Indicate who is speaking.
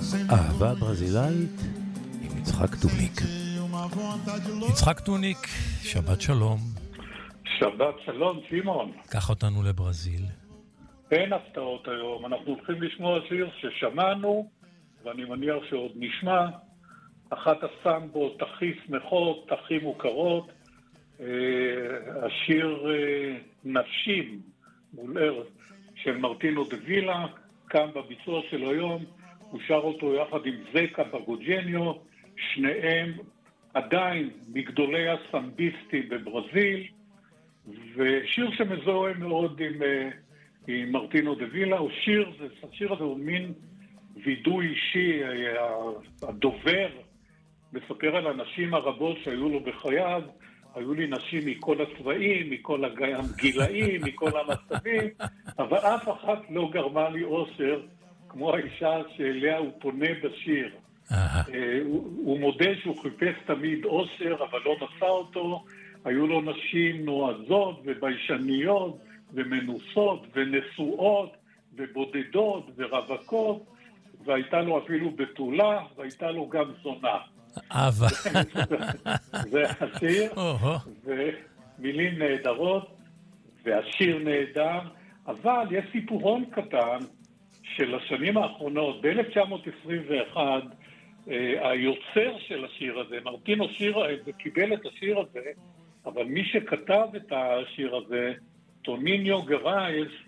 Speaker 1: אהבה ברזילאית עם יצחק טוניק.
Speaker 2: יצחק טוניק, שבת שלום.
Speaker 3: שבת שלום, שמעון.
Speaker 2: קח אותנו לברזיל.
Speaker 3: אין הפתעות היום, אנחנו הולכים לשמוע שיר ששמענו, ואני מניח שעוד נשמע, אחת הסמבות הכי שמחות, הכי מוכרות, השיר נפשים מול ארץ של מרטינו דה וילה, כאן בביצוע של היום, הוא שר אותו יחד עם זקה בגוג'ניו, שניהם עדיין מגדולי הסמביסטים בברזיל, ושיר שמזוהה מאוד עם מרטינו דה וילה, השיר הזה הוא מין וידוי אישי, הדובר מספר על הנשים הרבות שהיו לו בחייו, היו לי נשים מכל הצבעים, מכל הגילאים, מכל המצבים, אבל אף אחת לא גרמה לי אושר, כמו האישה שאליה הוא פונה בשיר. הוא מודה שהוא חיפש תמיד אושר, אבל לא מצא אותו. היו לו נשים נועזות וביישניות ומנוסות ונשואות ובודדות ורווקות, והייתה לו אפילו בתולה, והייתה לו גם זונה.
Speaker 2: אהבה.
Speaker 3: זה השיר, ומילים נהדרות, והשיר נהדר, אבל יש סיפורון קטן של השנים האחרונות. ב-1921, היוצר של השיר הזה, מרטינו קיבל את השיר הזה, אבל מי שכתב את השיר הזה, טוניניו גרייס,